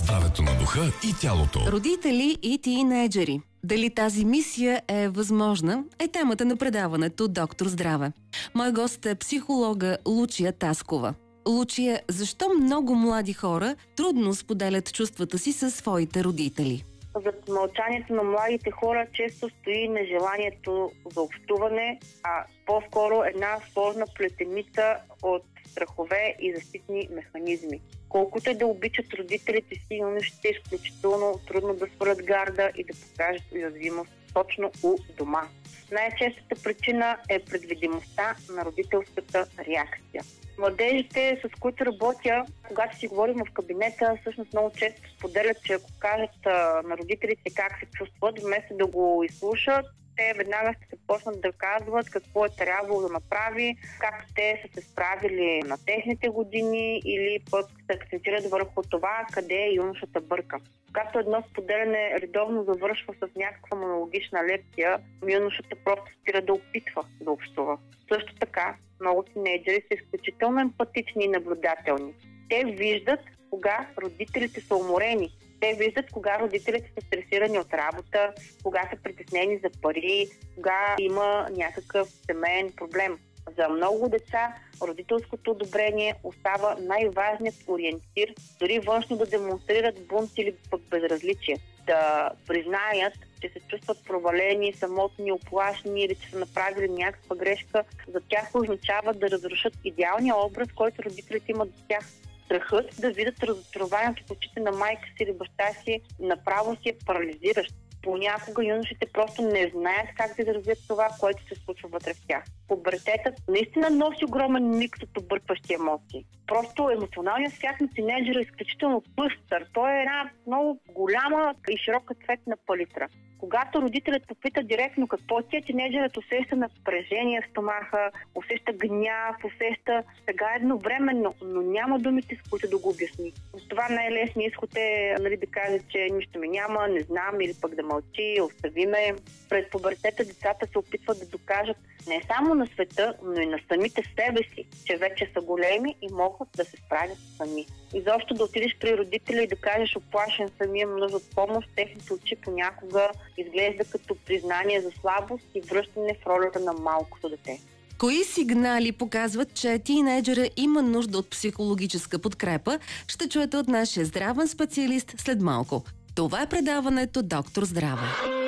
здравето на духа и тялото. Родители и тийнейджери. Дали тази мисия е възможна, е темата на предаването Доктор Здраве. Мой гост е психолога Лучия Таскова. Лучия, защо много млади хора трудно споделят чувствата си със своите родители? Зад мълчанието на младите хора често стои нежеланието за общуване, а по-скоро една сложна плетеница от страхове и защитни механизми. Колкото да обичат родителите си, юношите е изключително трудно да свалят гарда и да покажат уязвимост точно у дома. Най-честата причина е предвидимостта на родителската реакция. Младежите, с които работя, когато си говорим в кабинета, всъщност много често споделят, че ако кажат на родителите как се чувстват, вместо да го изслушат, те веднага ще се почнат да казват какво е трябвало да направи, как те са се справили на техните години или пък се акцентират върху това, къде юношата бърка. Когато едно споделяне редовно завършва с някаква монологична лекция, юношата просто спира да опитва да общува. Също така, много тинейджери са изключително емпатични и наблюдателни. Те виждат кога родителите са уморени. Те виждат кога родителите са стресирани от работа, кога са притеснени за пари, кога има някакъв семейен проблем. За много деца родителското одобрение остава най-важният ориентир, дори външно да демонстрират бунт или пък безразличие. Да признаят, че се чувстват провалени, самотни, оплашени или че са направили някаква грешка, за тях означава да разрушат идеалния образ, който родителите имат за тях. Страхът да видят разочарованието в очите на майка си или баща си направо си е парализиращ. Понякога юношите просто не знаят как да изразят това, което се случва вътре в тях. Пубертетът наистина носи огромен микс от объркващи емоции. Просто емоционалният свят на тинейджера е изключително пъстър. Той е една много голяма и широка цветна палитра. Когато родителят попита директно какво ти е, тинейджерът усеща напрежение в стомаха, усеща гняв, усеща сега едновременно, но няма думите, с които да го обясни. Това най-лесният изход е да каже, че нищо ми няма, не знам, или пък да мълчи, остави ме. Пред пубертета децата се опитват да докажат не само на света, но и на самите себе си, че вече са големи и могат да се справят сами. Изобщо да отидеш при родители и да кажеш оплашен съм, имам нужда от помощ, техните очи понякога изглежда като признание за слабост и връщане в ролята на малкото дете. Кои сигнали показват, че тийнейджера има нужда от психологическа подкрепа, ще чуете от нашия здравен специалист след малко. Това е предаването Доктор Здраве.